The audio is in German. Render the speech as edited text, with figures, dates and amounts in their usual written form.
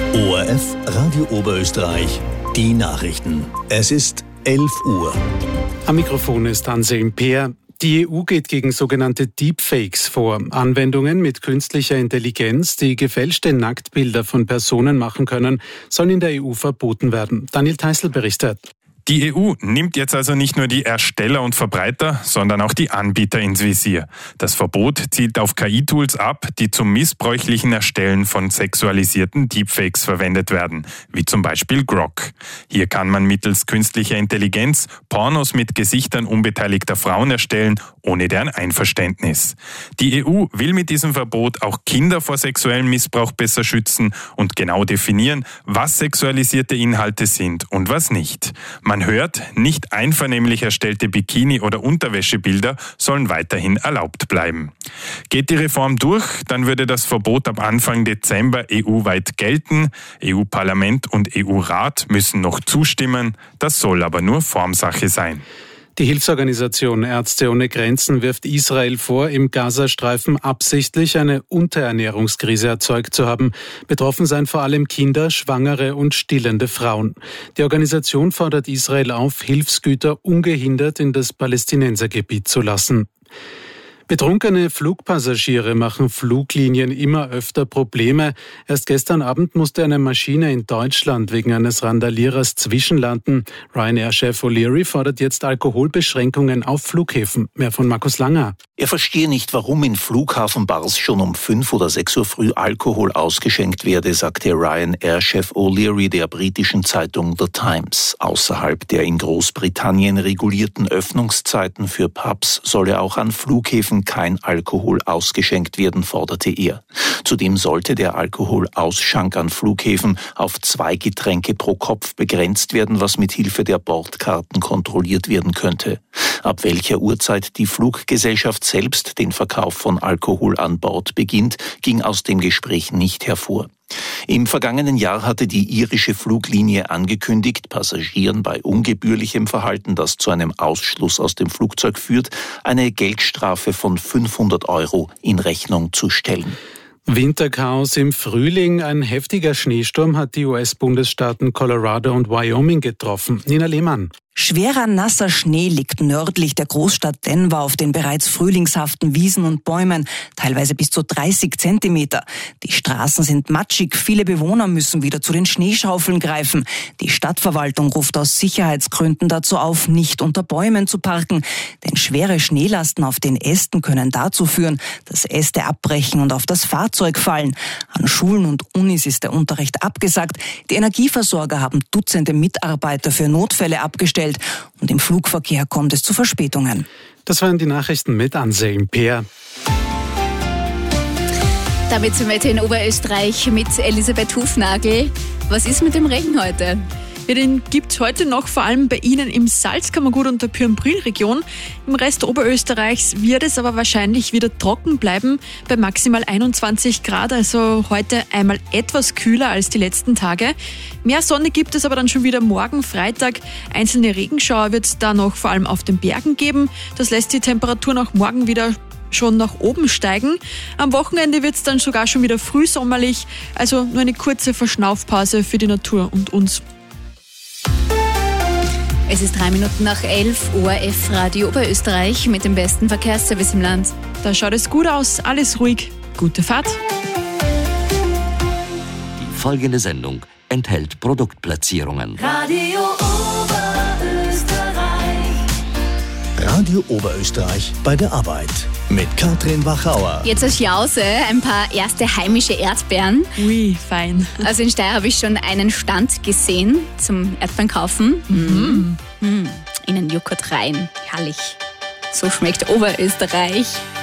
ORF Radio Oberösterreich, die Nachrichten. Es ist 11 Uhr. Am Mikrofon ist Anselm Peer. Die EU geht gegen sogenannte Deepfakes vor. Anwendungen mit künstlicher Intelligenz, die gefälschte Nacktbilder von Personen machen können, sollen in der EU verboten werden. Daniel Theißl berichtet. Die EU nimmt jetzt also nicht nur die Ersteller und Verbreiter, sondern auch die Anbieter ins Visier. Das Verbot zielt auf KI-Tools ab, die zum missbräuchlichen Erstellen von sexualisierten Deepfakes verwendet werden, wie zum Beispiel Grok. Hier kann man mittels künstlicher Intelligenz Pornos mit Gesichtern unbeteiligter Frauen erstellen, ohne deren Einverständnis. Die EU will mit diesem Verbot auch Kinder vor sexuellem Missbrauch besser schützen und genau definieren, was sexualisierte Inhalte sind und was nicht. Man hört, nicht einvernehmlich erstellte Bikini- oder Unterwäschebilder sollen weiterhin erlaubt bleiben. Geht die Reform durch, dann würde das Verbot ab Anfang Dezember EU-weit gelten. EU-Parlament und EU-Rat müssen noch zustimmen. Das soll aber nur Formsache sein. Die Hilfsorganisation Ärzte ohne Grenzen wirft Israel vor, im Gazastreifen absichtlich eine Unterernährungskrise erzeugt zu haben. Betroffen seien vor allem Kinder, Schwangere und stillende Frauen. Die Organisation fordert Israel auf, Hilfsgüter ungehindert in das Palästinensergebiet zu lassen. Betrunkene Flugpassagiere machen Fluglinien immer öfter Probleme. Erst gestern Abend musste eine Maschine in Deutschland wegen eines Randalierers zwischenlanden. Ryanair-Chef O'Leary fordert jetzt Alkoholbeschränkungen auf Flughäfen. Mehr von Markus Langer. Er verstehe nicht, warum in Flughafenbars schon um 5 oder 6 Uhr früh Alkohol ausgeschenkt werde, sagte Ryanair-Chef O'Leary der britischen Zeitung The Times. Außerhalb der in Großbritannien regulierten Öffnungszeiten für Pubs solle auch an Flughäfen kein Alkohol ausgeschenkt werden, forderte er. Zudem sollte der Alkoholausschank an Flughäfen auf 2 Getränke pro Kopf begrenzt werden, was mit Hilfe der Bordkarten kontrolliert werden könnte. Ab welcher Uhrzeit die Fluggesellschaft selbst den Verkauf von Alkohol an Bord beginnt, ging aus dem Gespräch nicht hervor. Im vergangenen Jahr hatte die irische Fluglinie angekündigt, Passagieren bei ungebührlichem Verhalten, das zu einem Ausschluss aus dem Flugzeug führt, eine Geldstrafe von 500 € in Rechnung zu stellen. Winterchaos im Frühling. Ein heftiger Schneesturm hat die US-Bundesstaaten Colorado und Wyoming getroffen. Nina Lehmann. Schwerer, nasser Schnee liegt nördlich der Großstadt Denver auf den bereits frühlingshaften Wiesen und Bäumen, teilweise bis zu 30 Zentimeter. Die Straßen sind matschig, viele Bewohner müssen wieder zu den Schneeschaufeln greifen. Die Stadtverwaltung ruft aus Sicherheitsgründen dazu auf, nicht unter Bäumen zu parken, denn schwere Schneelasten auf den Ästen können dazu führen, dass Äste abbrechen und auf das Fahrzeug fallen. An Schulen und Unis ist der Unterricht abgesagt. Die Energieversorger haben Dutzende Mitarbeiter für Notfälle abgestellt. Und im Flugverkehr kommt es zu Verspätungen. Das waren die Nachrichten mit Anselm Peer. Damit sind wir heute in Oberösterreich mit Elisabeth Hufnagel. Was ist mit dem Regen heute? Ja, den gibt es heute noch, vor allem bei Ihnen im Salzkammergut und der Pyrenbril-Region. Im Rest Oberösterreichs wird es aber wahrscheinlich wieder trocken bleiben, bei maximal 21 Grad, also heute einmal etwas kühler als die letzten Tage. Mehr Sonne gibt es aber dann schon wieder morgen, Freitag. Einzelne Regenschauer wird es da noch vor allem auf den Bergen geben. Das lässt die Temperatur auch morgen wieder schon nach oben steigen. Am Wochenende wird es dann sogar schon wieder frühsommerlich, also nur eine kurze Verschnaufpause für die Natur und uns. Es ist 3 Minuten nach 11 Uhr, ORF Radio Oberösterreich mit dem besten Verkehrsservice im Land. Da schaut es gut aus, alles ruhig, gute Fahrt. Die folgende Sendung enthält Produktplatzierungen. Radio Oberösterreich bei der Arbeit mit Katrin Wachauer. Jetzt aus Jause ein paar erste heimische Erdbeeren. Ui, fein. Also in Steyr habe ich schon einen Stand gesehen zum Erdbeeren kaufen. In den Joghurt rein. Herrlich. So schmeckt Oberösterreich.